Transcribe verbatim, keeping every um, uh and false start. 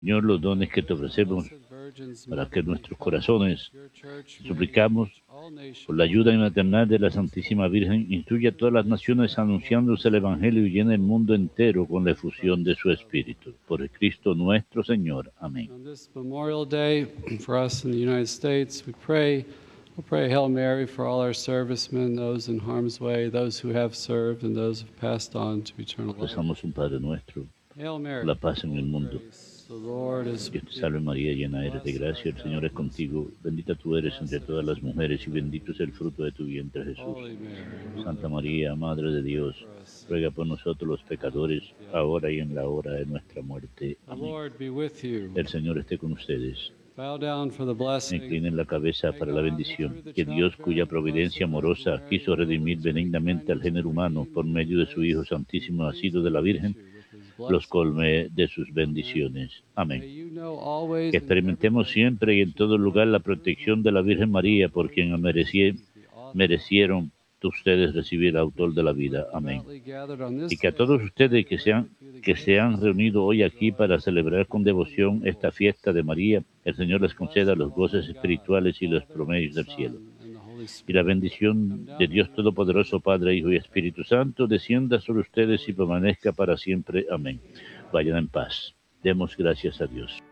Señor, los dones que te ofrecemos para que nuestros corazones, suplicamos por la ayuda maternal de la Santísima Virgen, instruya a todas las naciones anunciándose el Evangelio y llena el mundo entero con la efusión de su Espíritu. Por Cristo nuestro Señor. Amén. On this Memorial Day for us in the United States, we pray, we'll pray Hail Mary for all our servicemen, those in harm's way, those who have served, and those who have passed on to eternal life. Rezamos un Padre nuestro, Hail por Mary, la paz en el mundo. the Lord is Dios with te you. salve María, llena eres de gracia, el Señor es contigo. Bendita tú eres entre todas las mujeres y bendito es el fruto de tu vientre, Jesús. Holy Mary, Santa María, Madre de Dios, ruega por nosotros los pecadores, ahora y en la hora de nuestra muerte. the Amén. Lord be with you. El Señor esté con ustedes. Bow down for the blessing. Inclinen la cabeza para la bendición. Que Dios, cuya providencia amorosa quiso redimir benignamente al género humano por medio de su Hijo Santísimo nacido de la Virgen, los colme de sus bendiciones. Amén. May you know always Que experimentemos siempre y en todo lugar la protección de la Virgen María, por quien merecie- merecieron ustedes recibir el autor de la vida. Amén. Y que a todos ustedes que se han, que se han reunido hoy aquí para celebrar con devoción esta fiesta de María, el Señor les conceda los goces espirituales y los promedios del cielo. Y la bendición de Dios Todopoderoso, Padre, Hijo y Espíritu Santo, descienda sobre ustedes y permanezca para siempre. Amén. Vayan en paz. Demos gracias a Dios.